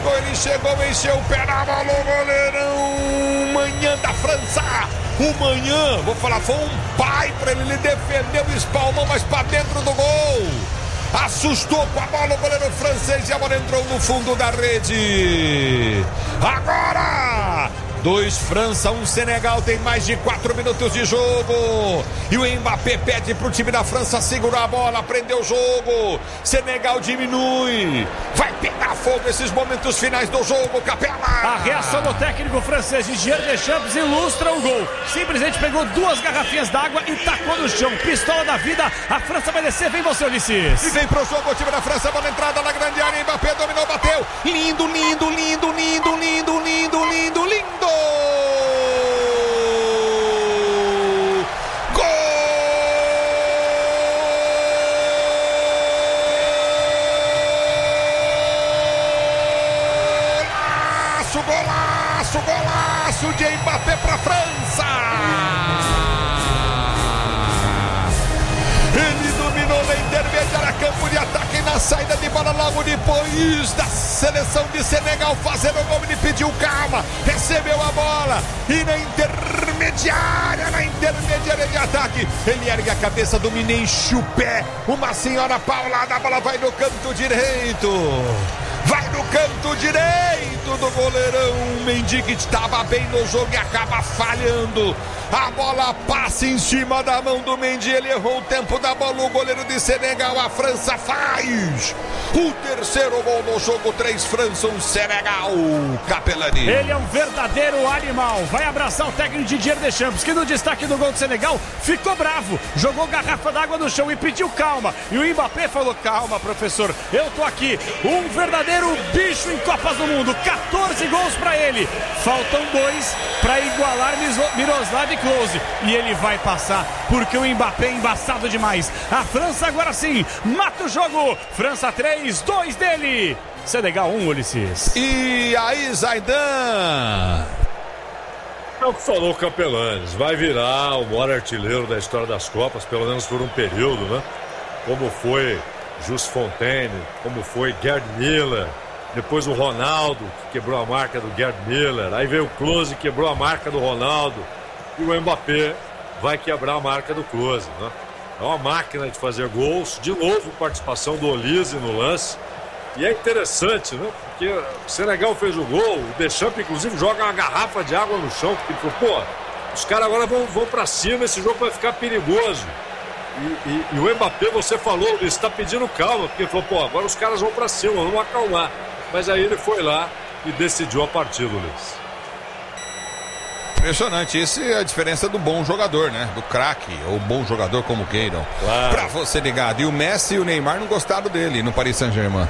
chegou, encheu o pé na bola, o goleirão Manhã da França. O Manhã, vou falar, foi um pai pra ele defendeu o espalmão, mas pra dentro do gol. Assustou com a bola o goleiro francês e a bola entrou no fundo da rede. Agora 2 França, 1 Senegal, tem mais de 4 minutos de jogo. E o Mbappé pede pro time da França segurar a bola, prender o jogo. Senegal diminui. Vai pegar fogo esses momentos finais do jogo, Capela. A reação do técnico francês Didier Deschamps ilustra o gol. Simplesmente pegou 2 garrafinhas d'água e tacou no chão. Pistola da vida, a França vai descer. Vem você, Ulisses. E vem pro jogo o time da França, bola entrada na grande área. Mbappé dominou, bateu. Lindo, lindo, lindo, lindo, lindo, lindo, lindo, lindo. Golaço, golaço de Mbappé pra França. Ele dominou na intermediária, campo de ataque, na saída de bola logo depois da seleção de Senegal fazer o gol. Ele pediu calma, recebeu a bola e na intermediária de ataque, ele ergue a cabeça, domina, enche o pé, uma senhora paulada, a bola vai no canto direito. Vai no canto direito do goleirão Mendy, que estava bem no jogo e acaba falhando. A bola passa em cima da mão do Mendy, ele errou o tempo da bola, o goleiro de Senegal, a França faz o terceiro gol no jogo, 3 França, 1 Senegal, Capelani. Ele é um verdadeiro animal, vai abraçar o técnico Didier Deschamps, que no destaque do gol do Senegal ficou bravo, jogou garrafa d'água no chão e pediu calma, e o Mbappé falou, calma professor, eu tô aqui, um verdadeiro bicho em Copas do Mundo, 14 gols pra ele, faltam 2 pra igualar Miroslav Klose, e ele vai passar, porque o Mbappé é embaçado demais. A França agora sim, mata o jogo, França 3, 2 dele, Senegal 1, Ulisses. E aí, Zaidan? É o que falou o Capelanes, vai virar o maior artilheiro da história das Copas, pelo menos por um período, né? Como foi Just Fontaine, como foi Gerd Müller, depois o Ronaldo, que quebrou a marca do Gerd Müller, aí veio o Klose, que quebrou a marca do Ronaldo, e o Mbappé vai quebrar a marca do Klose, né? É uma máquina de fazer gols, de novo participação do Olise no lance, e é interessante, né? Porque o Senegal fez o gol, o Deschamps inclusive joga uma garrafa de água no chão, porque ele falou, pô, os caras agora vão pra cima, esse jogo vai ficar perigoso. E o Mbappé, você falou, ele está pedindo calma, porque ele falou, pô, agora os caras vão pra cima, vamos acalmar. Mas aí ele foi lá e decidiu a partida, Luiz. Impressionante, essa é a diferença do bom jogador, né? Do craque, ou bom jogador, como queiram. Claro. Pra você ligado. E o Messi e o Neymar não gostaram dele no Paris Saint-Germain.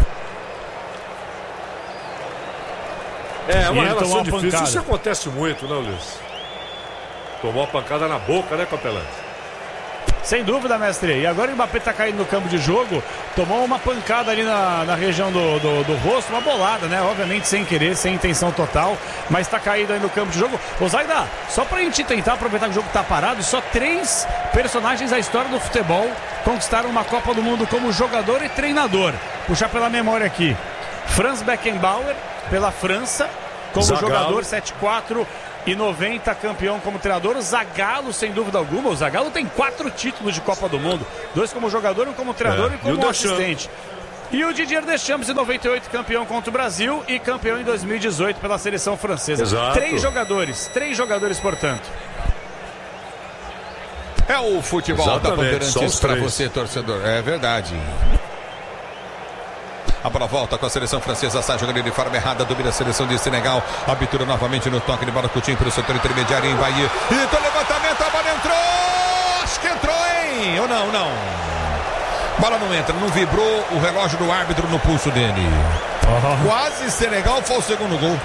É uma relação difícil, isso acontece muito, né, Luiz? Tomou a pancada na boca, né, Capelão? Sem dúvida, mestre. E agora o Mbappé tá caindo no campo de jogo. Tomou uma pancada ali na região do rosto, uma bolada, né? Obviamente sem querer, sem intenção total. Mas tá caído aí no campo de jogo. Ô Zaida, só pra gente tentar aproveitar que o jogo tá parado, só 3 personagens da história do futebol conquistaram uma Copa do Mundo como jogador e treinador. Puxar pela memória aqui. Franz Beckenbauer, pela França, como Zagallo. jogador, 7-4 e 90, campeão como treinador. O Zagallo, sem dúvida alguma. O Zagallo tem 4 títulos de Copa do Mundo, 2 como jogador, 1 como treinador e como assistente. E o Didier Deschamps, em 98, campeão contra o Brasil e campeão em 2018 pela seleção francesa. Exato. 3 jogadores, portanto. É o futebol da Exatamente, Bandeirantes para você, torcedor. É verdade. A bola volta com a seleção francesa, sai jogando de forma errada, domina a seleção de Senegal, abertura novamente no toque de bola, Coutinho para o setor intermediário, em Bahia, e do levantamento, a bola entrou, acho que entrou, hein? Ou não? Bola não entra, não vibrou o relógio do árbitro no pulso dele. Quase Senegal foi o segundo gol.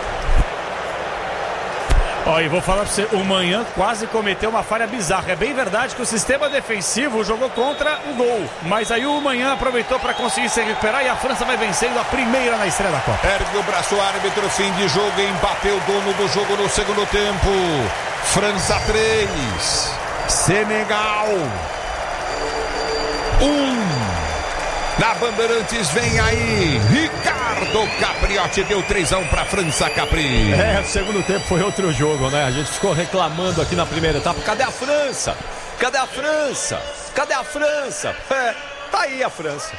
Ó, e vou falar pra você, o Manhã quase cometeu uma falha bizarra. É bem verdade que o sistema defensivo jogou contra o gol, mas aí o Manhã aproveitou para conseguir se recuperar e a França vai vencendo a primeira na estreia da Copa. Ergue o braço, árbitro, fim de jogo, Mbappé, o dono do jogo no segundo tempo. França 3, Senegal 1. Na Bandeirantes vem aí Ricardo Capriotti, deu 3-1 para a França, Capri. O segundo tempo foi outro jogo, né? A gente ficou reclamando aqui na primeira etapa. Cadê a França? Cadê a França? Cadê a França? Tá aí a França.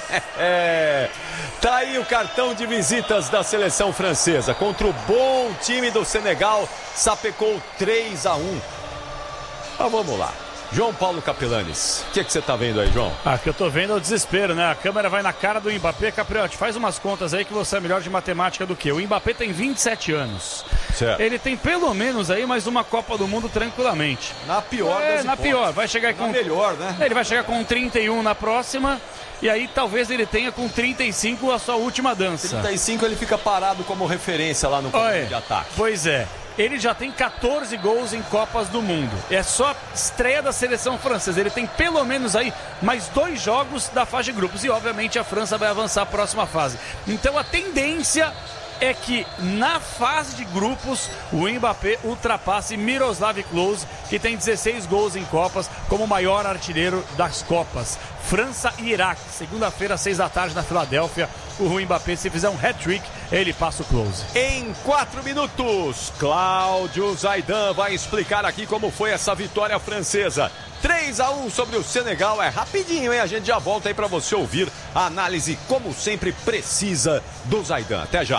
Tá aí o cartão de visitas da seleção francesa. Contra o bom time do Senegal, sapecou 3-1. Mas vamos lá. João Paulo Capelanes, o que você tá vendo aí, João? O que eu tô vendo é o desespero, né? A câmera vai na cara do Mbappé. Capriotti, faz umas contas aí que você é melhor de matemática do que eu. O Mbappé tem 27 anos. Certo. Ele tem pelo menos aí mais uma Copa do Mundo tranquilamente. Na pior das na pior. Vai chegar com... melhor, né? Ele vai chegar com 31 na próxima. E aí talvez ele tenha com 35 a sua última dança. 35 ele fica parado como referência lá no comando de ataque. Pois é. Ele já tem 14 gols em Copas do Mundo. É só a estreia da seleção francesa. Ele tem pelo menos aí mais 2 jogos da fase de grupos. E obviamente a França vai avançar a próxima fase. Então a tendência é que na fase de grupos o Mbappé ultrapasse Miroslav Klose, que tem 16 gols em Copas, como o maior artilheiro das Copas. França e Iraque, segunda-feira às 6 da tarde na Filadélfia. O Mbappé, se fizer um hat-trick, ele passa o Klose. Em 4 minutos, Cláudio Zaidan vai explicar aqui como foi essa vitória francesa. 3-1 sobre o Senegal, é rapidinho, hein? A gente já volta aí para você ouvir a análise, como sempre, precisa do Zaidan. Até já.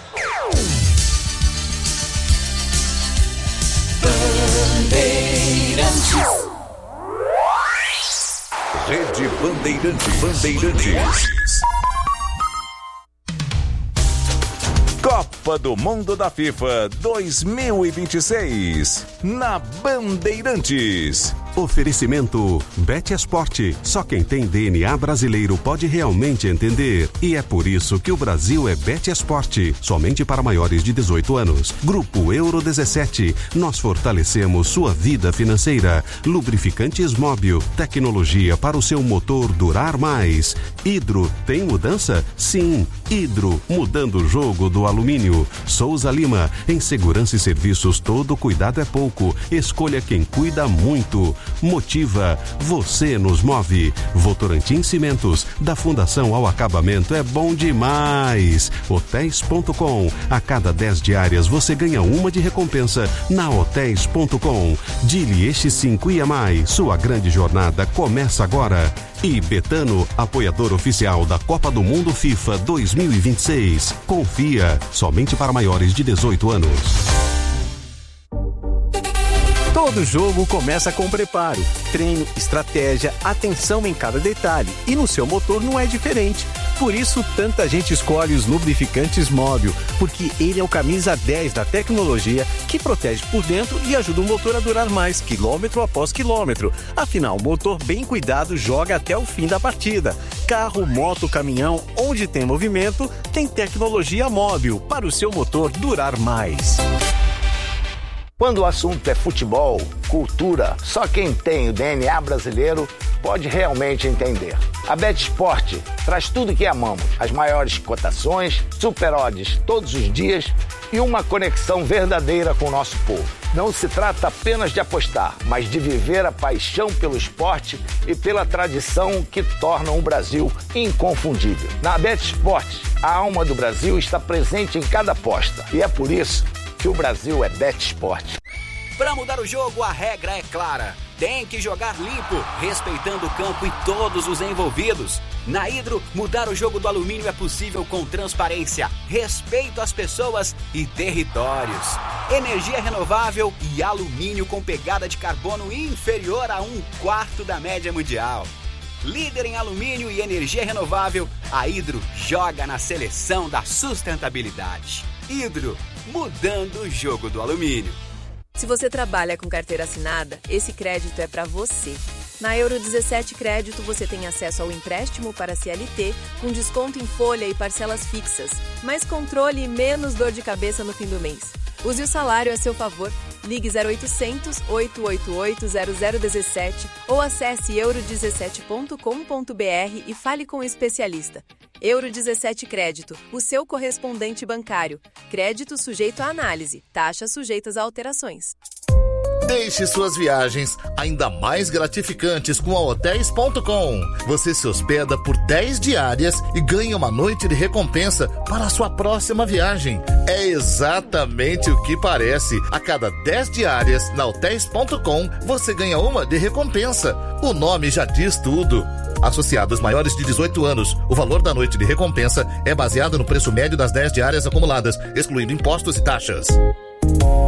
Rede Bandeirantes. Copa do Mundo da FIFA 2026 na Bandeirantes. Oferecimento BetEsport. Só quem tem DNA brasileiro pode realmente entender. E é por isso que o Brasil é BetEsport. Somente para maiores de 18 anos. Grupo Euro 17. Nós fortalecemos sua vida financeira. Lubrificantes Móbil. Tecnologia para o seu motor durar mais. Hidro. Tem mudança? Sim. Hidro. Mudando o jogo do alumínio. Souza Lima. Em segurança e serviços, todo cuidado é pouco. Escolha quem cuida muito. Motiva, você nos move. Votorantim Cimentos, da fundação ao acabamento é bom demais. Hotéis.com, a cada 10 diárias você ganha uma de recompensa na Hotéis.com. Dili X5 IMI, sua grande jornada começa agora. E Betano, apoiador oficial da Copa do Mundo FIFA 2026. Confia, somente para maiores de 18 anos. Todo jogo começa com preparo, treino, estratégia, atenção em cada detalhe. E no seu motor não é diferente. Por isso, tanta gente escolhe os lubrificantes Móbil, porque ele é o camisa 10 da tecnologia que protege por dentro e ajuda o motor a durar mais, quilômetro após quilômetro. Afinal, o motor bem cuidado joga até o fim da partida. Carro, moto, caminhão, onde tem movimento, tem tecnologia Móbil para o seu motor durar mais. Quando o assunto é futebol, cultura, só quem tem o DNA brasileiro pode realmente entender. A BetEsport traz tudo que amamos, as maiores cotações, super odds todos os dias e uma conexão verdadeira com o nosso povo. Não se trata apenas de apostar, mas de viver a paixão pelo esporte e pela tradição que tornam o Brasil inconfundível. Na BetEsport, a alma do Brasil está presente em cada aposta e é por isso que o Brasil é BetEsport. Para mudar o jogo, a regra é clara. Tem que jogar limpo, respeitando o campo e todos os envolvidos. Na Hidro, mudar o jogo do alumínio é possível com transparência, respeito às pessoas e territórios. Energia renovável e alumínio com pegada de carbono inferior a 1/4 da média mundial. Líder em alumínio e energia renovável, a Hidro joga na seleção da sustentabilidade. Hidro, mudando o jogo do alumínio. Se você trabalha com carteira assinada, esse crédito é para você. Na Euro 17 Crédito, você tem acesso ao empréstimo para CLT, com desconto em folha e parcelas fixas, mais controle e menos dor de cabeça no fim do mês. Use o salário a seu favor. Ligue 0800 888 0017 ou acesse euro17.com.br e fale com o especialista. Euro 17 Crédito, o seu correspondente bancário. Crédito sujeito à análise. Taxas sujeitas a alterações. Deixe suas viagens ainda mais gratificantes com a Hotéis.com. Você se hospeda por 10 diárias e ganha uma noite de recompensa para a sua próxima viagem. É exatamente o que parece. A cada 10 diárias na Hotéis.com, você ganha uma de recompensa. O nome já diz tudo. Associados maiores de 18 anos, o valor da noite de recompensa é baseado no preço médio das 10 diárias acumuladas, excluindo impostos e taxas.